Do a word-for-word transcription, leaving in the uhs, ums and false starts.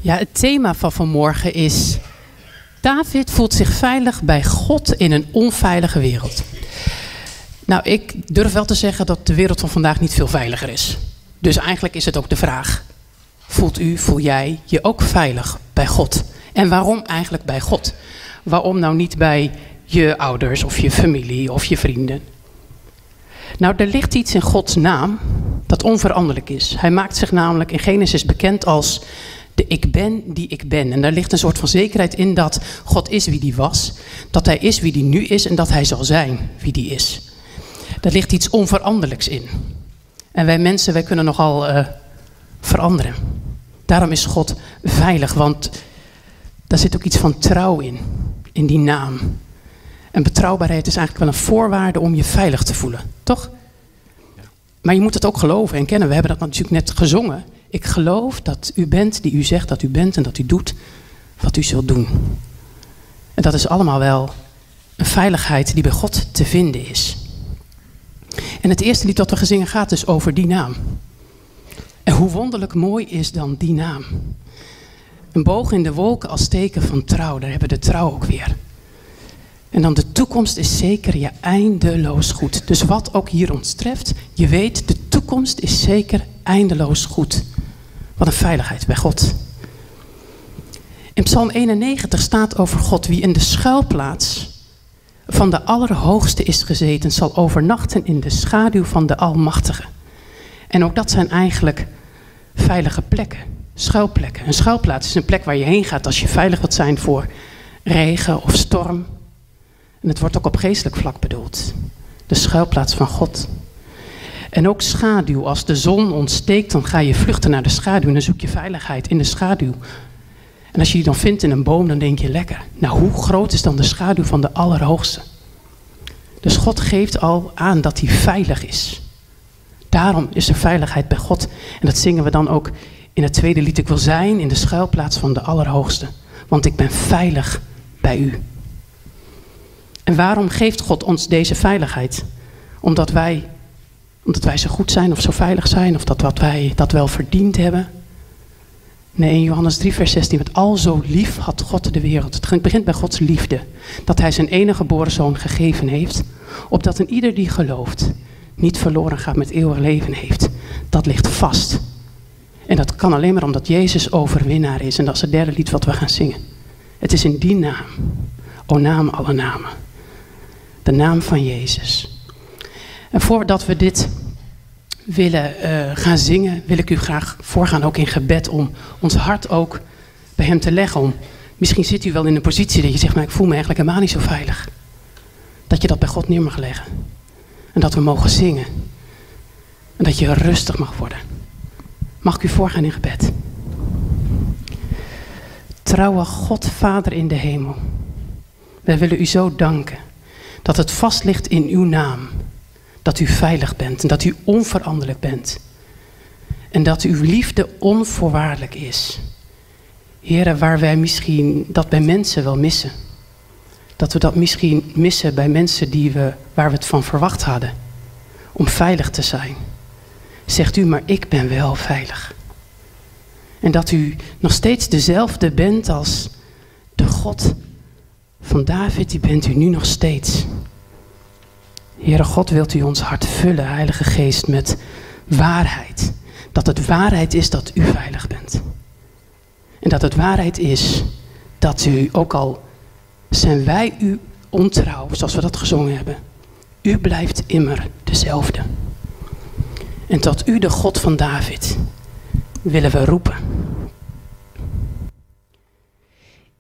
Ja, het thema van vanmorgen is: David voelt zich veilig bij God in een onveilige wereld. Nou, ik durf wel te zeggen dat de wereld van vandaag niet veel veiliger is. Dus eigenlijk is het ook de vraag: voelt u, voel jij je ook veilig bij God? En waarom eigenlijk bij God? Waarom nou niet bij je ouders of je familie of je vrienden? Nou, er ligt iets in Gods naam dat onveranderlijk is. Hij maakt zich namelijk in Genesis bekend als de ik ben die ik ben. En daar ligt een soort van zekerheid in dat God is wie die was, dat hij is wie die nu is en dat hij zal zijn wie die is. Daar ligt iets onveranderlijks in. En wij mensen, wij kunnen nogal uh, veranderen. Daarom is God veilig, want daar zit ook iets van trouw in, in die naam. En betrouwbaarheid is eigenlijk wel een voorwaarde om je veilig te voelen, toch? Maar je moet het ook geloven en kennen. We hebben dat natuurlijk net gezongen. Ik geloof dat u bent die u zegt dat u bent en dat u doet wat u zult doen. En dat is allemaal wel een veiligheid die bij God te vinden is. En het eerste lied dat we gezingen gaat dus over die naam. En hoe wonderlijk mooi is dan die naam. Een boog in de wolken als teken van trouw. Daar hebben we de trouw ook weer. En dan de toekomst is zeker je eindeloos goed. Dus wat ook hier ons treft, je weet, de toekomst is zeker eindeloos goed. Wat een veiligheid bij God. In Psalm eenennegentig staat over God: wie in de schuilplaats van de Allerhoogste is gezeten, zal overnachten in de schaduw van de Almachtige. En ook dat zijn eigenlijk veilige plekken, schuilplekken. Een schuilplaats is een plek waar je heen gaat als je veilig wilt zijn voor regen of storm. En het wordt ook op geestelijk vlak bedoeld. De schuilplaats van God. En ook schaduw. Als de zon ontsteekt, dan ga je vluchten naar de schaduw. En dan zoek je veiligheid in de schaduw. En als je die dan vindt in een boom, dan denk je lekker. Nou, hoe groot is dan de schaduw van de Allerhoogste? Dus God geeft al aan dat hij veilig is. Daarom is er veiligheid bij God. En dat zingen we dan ook in het tweede lied. Ik wil zijn in de schuilplaats van de Allerhoogste. Want ik ben veilig bij u. En waarom geeft God ons deze veiligheid? Omdat wij, omdat wij zo goed zijn of zo veilig zijn, of dat wat wij dat wel verdiend hebben? Nee, in Johannes drie vers zestien, met al zo lief had God de wereld. Het begint bij Gods liefde. Dat hij zijn enige geboren zoon gegeven heeft, opdat een ieder die gelooft niet verloren gaat, met eeuwig leven heeft. Dat ligt vast. En dat kan alleen maar omdat Jezus overwinnaar is. En dat is het derde lied wat we gaan zingen. Het is in die naam, o naam alle namen. De naam van Jezus. En voordat we dit willen uh, gaan zingen, wil ik u graag voorgaan ook in gebed om ons hart ook bij hem te leggen. Om, misschien zit u wel in een positie dat je zegt, maar ik voel me eigenlijk helemaal niet zo veilig. Dat je dat bij God neer mag leggen. En dat we mogen zingen. En dat je rustig mag worden. Mag ik u voorgaan in gebed? Trouwe God, Vader in de hemel. Wij willen u zo danken dat het vast ligt in uw naam. Dat u veilig bent en dat u onveranderlijk bent. En dat uw liefde onvoorwaardelijk is. Heren, waar wij misschien dat bij mensen wel missen. Dat we dat misschien missen bij mensen die we, waar we het van verwacht hadden. Om veilig te zijn. Zegt u, maar ik ben wel veilig. En dat u nog steeds dezelfde bent als de God van David, die bent u nu nog steeds. Heere God, wilt u ons hart vullen, Heilige Geest, met waarheid. Dat het waarheid is dat u veilig bent. En dat het waarheid is dat u, ook al zijn wij u ontrouw, zoals we dat gezongen hebben, u blijft immer dezelfde. En tot u, de God van David, willen we roepen.